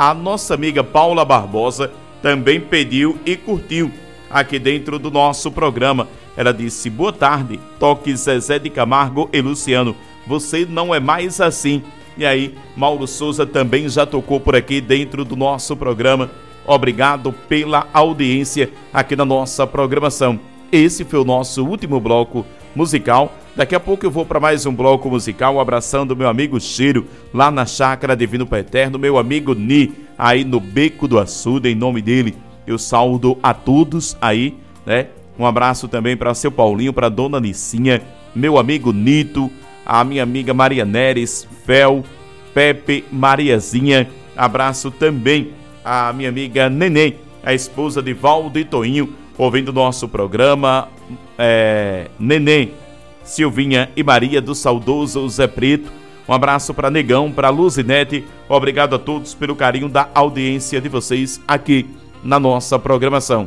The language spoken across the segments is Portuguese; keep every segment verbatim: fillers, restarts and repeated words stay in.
a nossa amiga Paula Barbosa também pediu e curtiu aqui dentro do nosso programa. Ela disse: boa tarde, toque Zezé de Camargo e Luciano, você não é mais assim. E aí, Mauro Souza também já tocou por aqui dentro do nosso programa. Obrigado pela audiência aqui na nossa programação. Esse foi o nosso último bloco musical. Daqui a pouco eu vou para mais um bloco musical, abraçando meu amigo Cheiro, lá na Chácara Divino Pai Eterno, meu amigo Ni, aí no Beco do Açude, em nome dele. Eu saúdo a todos aí, né? Um abraço também para seu Paulinho, para dona Nicinha, meu amigo Nito, a minha amiga Maria Neres, Fel, Pepe, Mariazinha. Abraço também a minha amiga Neném, a esposa de Valdo e Toinho, ouvindo o nosso programa. É, Neném, Silvinha e Maria do saudoso Zé Preto. Um abraço para Negão, para Luzinete. Obrigado a todos pelo carinho da audiência de vocês aqui na nossa programação.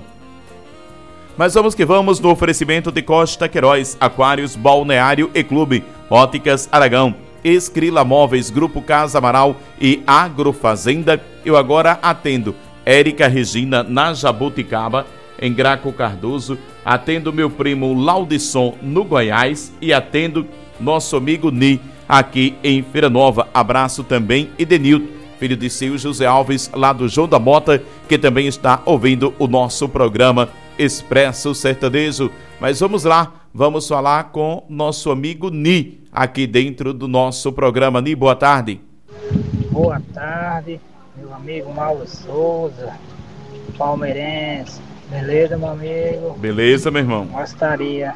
Mas vamos que vamos no oferecimento de Costa Queiroz, Aquários, Balneário e Clube, Óticas Aragão, Escrila Móveis, Grupo Casa Amaral e Agrofazenda. Eu agora atendo Érica Regina na Jabuticaba, em Graco Cardoso, atendo meu primo Laudisson no Goiás e atendo nosso amigo Ni aqui em Feira Nova. Abraço também Edenilton, filho de seu José Alves, lá do João da Mota, que também está ouvindo o nosso programa Expresso Sertanejo. Mas vamos lá, vamos falar com nosso amigo Ni, aqui dentro do nosso programa. Ni, boa tarde. Boa tarde, meu amigo Mauro Souza, palmeirense. Beleza, meu amigo? Beleza, meu irmão. Gostaria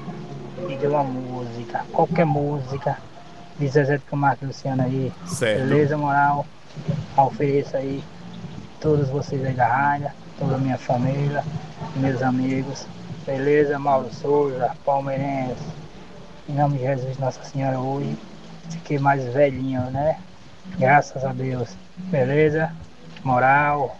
de pedir uma música, qualquer música, de Zezé de Camargo e Luciano aí. Certo. Beleza, moral? Ofereço aí todos vocês aí da rádio, toda a minha família, meus amigos. Beleza, Mauro Souza, palmeirense. Em nome de Jesus, Nossa Senhora, hoje fiquei mais velhinho, né? Graças a Deus. Beleza? Moral.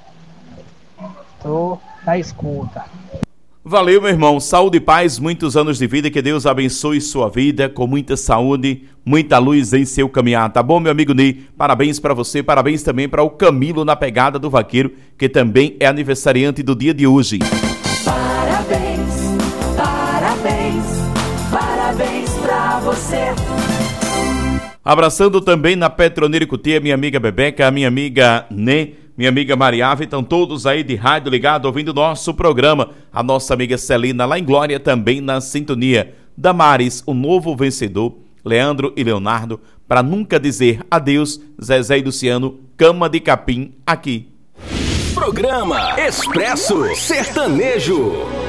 Tô na escuta. Valeu, meu irmão. Saúde e paz, muitos anos de vida. Que Deus abençoe sua vida com muita saúde, muita luz em seu caminhar. Tá bom, meu amigo Ney? Parabéns para você, parabéns também para o Camilo na Pegada do Vaqueiro, que também é aniversariante do dia de hoje. Parabéns, parabéns, parabéns pra você. Abraçando também na Petroneira Cutia, minha amiga Bebeca, minha amiga Ney, minha amiga Mariava, estão todos aí de rádio ligado ouvindo nosso programa. A nossa amiga Celina lá em Glória também na sintonia. Damares, o novo vencedor, Leandro e Leonardo, para nunca dizer adeus, Zezé e Luciano, Cama de Capim, aqui. Programa Expresso Sertanejo.